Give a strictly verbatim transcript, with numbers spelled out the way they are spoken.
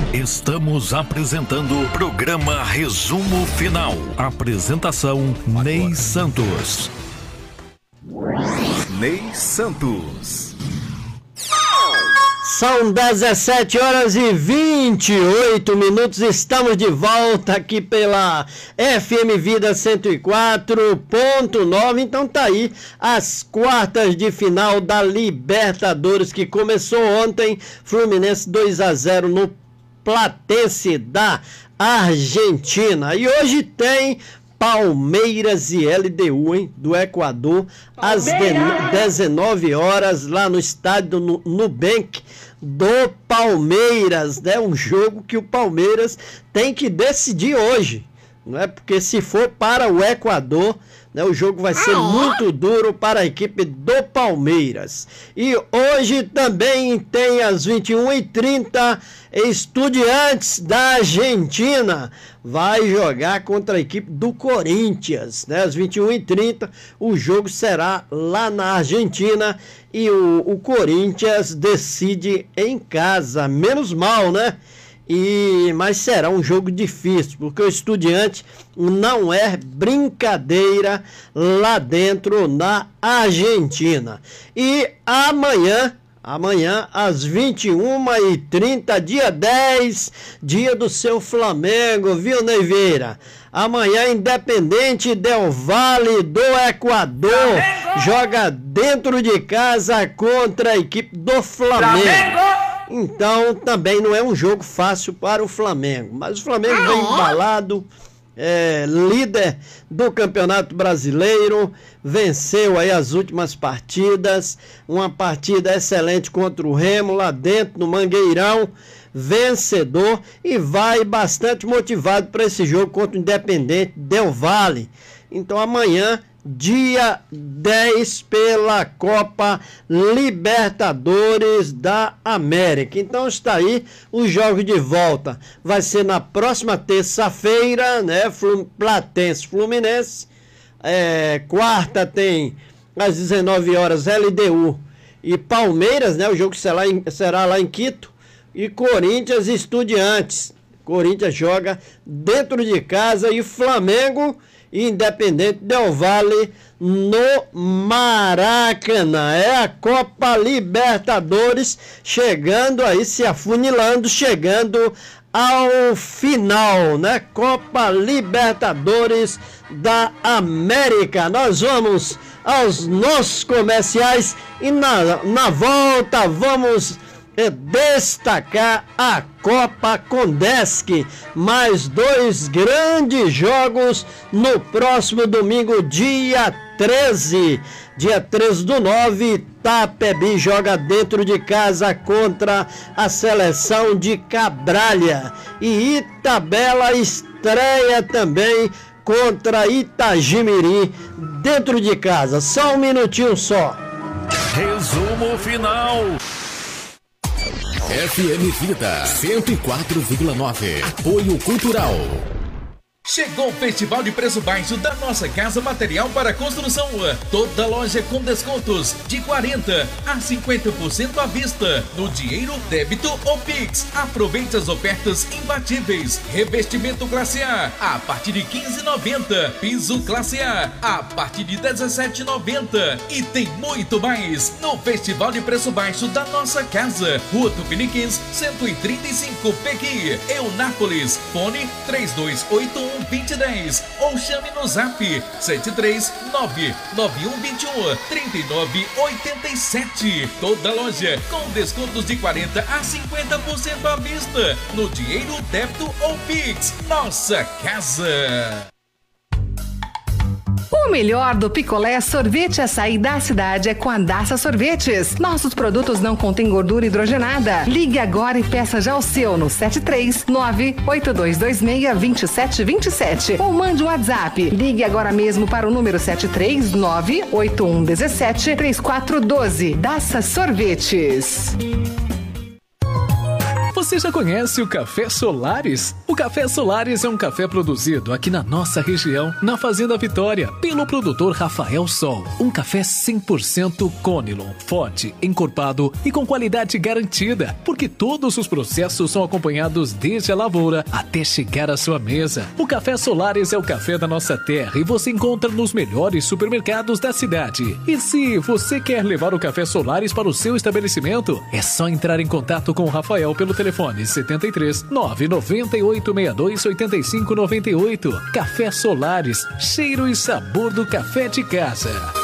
Estamos apresentando o programa Resumo Final. Apresentação Ney Santos. Ney Santos. São dezessete horas e vinte e oito minutos, estamos de volta aqui pela F M Vida cento e quatro ponto nove, então tá aí as quartas de final da Libertadores que começou ontem, Fluminense dois a zero no Platense da Argentina, e hoje tem Palmeiras e L D U, hein, do Equador, às dezenove horas, lá no estádio do Nubank do Palmeiras, né? Um jogo que o Palmeiras tem que decidir hoje, não é? Porque se for para o Equador, né, o jogo vai ser muito duro para a equipe do Palmeiras. E hoje também tem às vinte e uma e trinta, Estudiantes da Argentina vai jogar contra a equipe do Corinthians, né? Às vinte e uma e trinta o jogo será lá na Argentina e o, o Corinthians decide em casa, menos mal, né? E, mas será um jogo difícil, porque o Estudiante não é brincadeira lá dentro na Argentina. E amanhã, amanhã às vinte e uma e trinta, dia dez, dia do seu Flamengo, viu, Ney Vieira? Amanhã, Independente Del Valle do Equador Flamengo! Joga dentro de casa contra a equipe do Flamengo. Flamengo! Então, também não é um jogo fácil para o Flamengo. Mas o Flamengo vem embalado, é, líder do Campeonato Brasileiro, venceu aí as últimas partidas, uma partida excelente contra o Remo, lá dentro, no Mangueirão, vencedor, e vai bastante motivado para esse jogo contra o Independente Del Valle. Então, amanhã, dia dez, pela Copa Libertadores da América. Então está aí os jogos de volta. Vai ser na próxima terça-feira, né? Platense Fluminense. É, quarta tem às dezenove horas L D U e Palmeiras, né? O jogo será, em, será lá em Quito. E Corinthians e Estudiantes. Corinthians joga dentro de casa e Flamengo e Independente Del Valle no Maracanã. É a Copa Libertadores chegando aí, se afunilando, chegando ao final, né? Copa Libertadores da América. Nós vamos aos nossos comerciais e na, na volta vamos destacar a Copa Condesc, mais dois grandes jogos no próximo domingo, dia treze. Dia treze do nove, Itapebi joga dentro de casa contra a seleção de Cabralha. E Itabela estreia também contra Itagimirim dentro de casa. Só um minutinho só. Resumo final. F M Vida cento e quatro vírgula nove. Apoio Cultural. Chegou o Festival de Preço Baixo da Nossa Casa Material para Construção. Toda loja com descontos de quarenta a cinquenta por cento à vista, no dinheiro, débito ou Pix. Aproveite as ofertas imbatíveis. Revestimento classe A a partir de quinze reais e noventa centavos. Piso classe A a partir de dezessete reais e noventa centavos. E tem muito mais no Festival de Preço Baixo da Nossa Casa. Rua Tupiniquins, cento e trinta e cinco, Pequi, Eunápolis. Fone três dois oito um vinte dez ou chame no zap sete três nove nove um dois um três nove oito sete. Toda loja com descontos de quarenta a cinquenta por cento à vista, no dinheiro, débito ou Pix. Nossa Casa. O melhor do picolé, sorvete açaí da cidade é com a Daça Sorvetes. Nossos produtos não contêm gordura hidrogenada. Ligue agora e peça já o seu no sete três nove oito dois dois seis dois sete dois sete ou mande um WhatsApp. Ligue agora mesmo para o número sete três nove oito um um sete três quatro um dois. Daça Sorvetes. Você já conhece o Café Solares? O Café Solares é um café produzido aqui na nossa região, na Fazenda Vitória, pelo produtor Rafael Sol. Um café cem por cento Conilon, forte, encorpado e com qualidade garantida, porque todos os processos são acompanhados desde a lavoura até chegar à sua mesa. O Café Solares é o café da nossa terra e você encontra nos melhores supermercados da cidade. E se você quer levar o Café Solares para o seu estabelecimento, é só entrar em contato com o Rafael pelo telefone setenta e três, nove nove oito seis dois oito cinco nove oito. Café Solares, cheiro e sabor do café de casa.